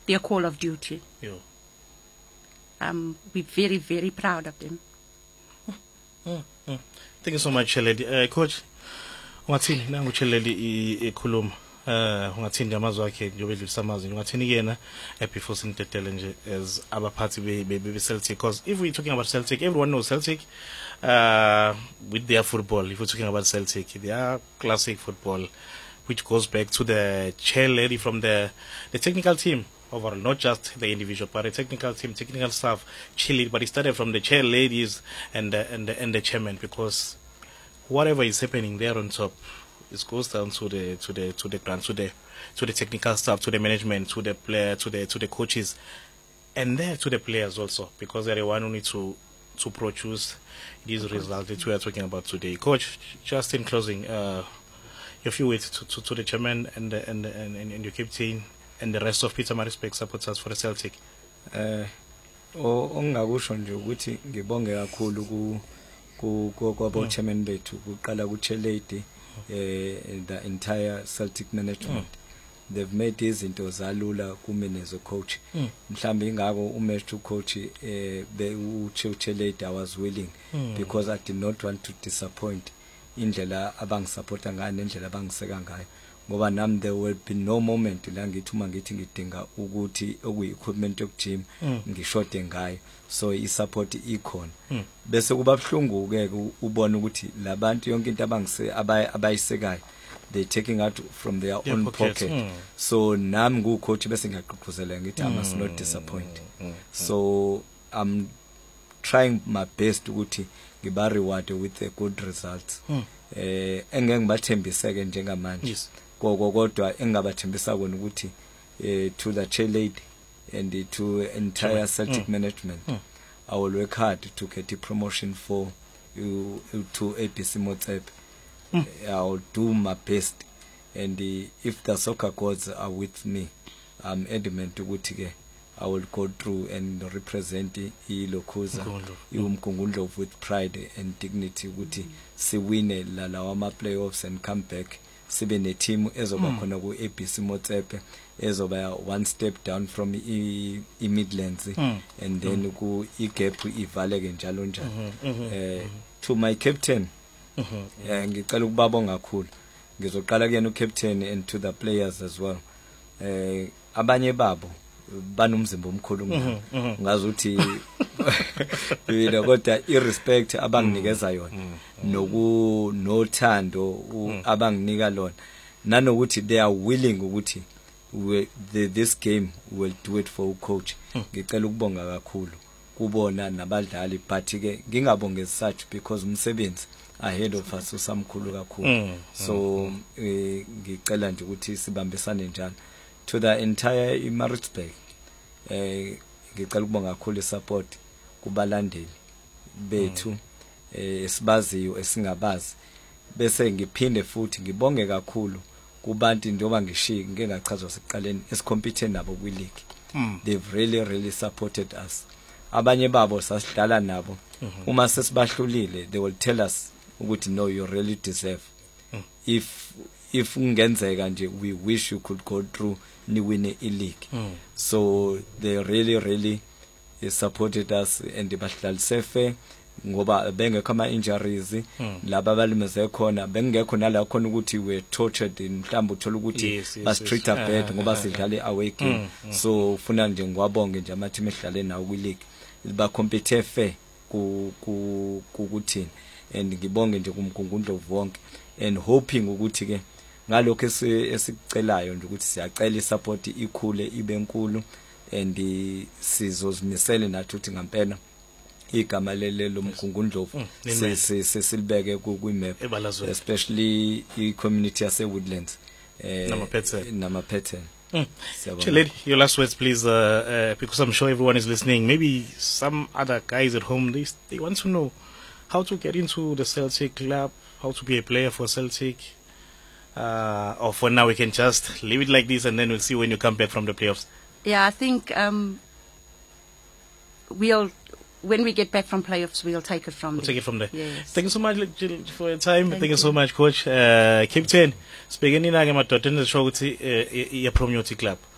their call of duty. Yeah. We're very, very proud of them. Thank you so much, Cheledi. Coach, ungathini nangu Cheledi ikhuluma ungathini ngamazwi akhe njengoba edlulisa amazwi ungathini kuyena before sintetele nje as abaphathi be Celtic, because if we're talking about Celtic, everyone knows Celtic with their football. If we're talking about Celtic, their classic football, which goes back to the chair lady from the technical team overall, not just the individual, but the technical team, technical staff, chilling. But it started from the chair ladies and the chairman, because whatever is happening there on top, it goes down to the ground, to the technical staff, to the management, to the player, to the coaches, and there to the players also, because they're the one who need to produce these results that we are talking about today. Coach, just in closing, your few words to the chairman and your captain and the rest of Pietermaritzburg supporters for the Celtic. Ongakusho nje ukuthi ngibonge kakhulu kwabo chairman bethu kuqala ku Cheledi the entire Celtic management. They've made izinto zalula kumina as a coach. Mhlambe ingako umatch to coach Cheledi I was willing because I did not want to disappoint indlela abangisupporta ngayo nendlela abangiseka ngayo. Ngoba nami there will be no moment la ngithuma ngithi ngidinga ukuthi okuyi-equipment yokugym ngishode ngayo, so i-support ikhona. Bese kuba buhlungu-ke ubona ukuthi labantu yonke into abayisekayo they taking out from their own pocket. So nami ngu-coach bese ngiyaqhuqhuzela ngithi I must not disappoint. So I'm trying my best ukuthi ngiba reward with a good result. Engeke ngibathembise-ke njengamanje. Yes. Kodwa engabathembisa kona ukuthi to the chair lady and to entire Celtic management, I will work hard to get the promotion for you to ABC Motsepe. I will do my best, and if the soccer gods are with me, I'm adamant ukuthi I will go through and represent iLokhoza iUmgungundlovu with pride and dignity ukuthi siwine lawa ma playoffs and come back sibe ne team ezoba khona ku ABC Motsepe ezoba one step down from Midlands and then ku igap ivaleke njalo njalo. To my captain ngicela ukubabonga kakhulu, ngizoqala kuyena ucaptain and to the players as well. Abanye babo banomzimba omkhulu ngazuthi kodwa irrespect abanginikeza yona nothando abanginika lona, nanokuthi they are willing ukuthi this game will do it for coach. Ngicela ukubonga kakhulu kubona nabadlali, but ke ngingabongezi such because umsebenzi ahead of us usamkhulu kakhulu. So ngicela nje ukuthi sibambisane njalo to the entire Maritzburg. Ngicela ukubonga kakhulu support kubalandeli bethu esibaziyo esingabazi, bese ngiphinde futhi ngibonge kakhulu kubantu njengoba ngishiya ngeke ngachazwa sekuqaleni esicompete nabo kwi league. They've really supported us. Abanye babo sasidlala nabo, uma sesibahlulile they will tell us ukuthi no, you really deserve. If ungenzeka nje we wish you could go through ni win a league. So they really supported us and bahlaliswe fair ngoba bengekho ama injuries laba abalimeze khona, bengekho nala khona ukuthi we tortured mhlawumbe uthola ukuthi bas-treat bad ngoba sidlale away game. So ufuna nje ngwabonge nje ama team ehlale nawo kwi league ba compete fair kukuthini, and ngibonge nje kumgungundlovu wonke and hoping ukuthi ke ngalokho esicelayo nje ukuthi siyacela isupport ikhule ibe enkulu and sizozimisele nathi ukuthi ngampela igama lelo mgungundlovu sesilibeke ku map, especially I community yase Woodlands namaphetheni. Cheledi, your last words please, because I'm sure everyone is listening. Maybe some other guys at home, they want to know how to get into the Celtic club, how to be a player for Celtic. Or for now we can just leave it like this and then we'll see when you come back from the playoffs. Yeah, I think when we get back from playoffs, we'll take it from there. Take it from there. Yes. Thank you so much for your time. Thank you so much, Coach. Captain, speaking in Agamatot, and the show, Promote Club.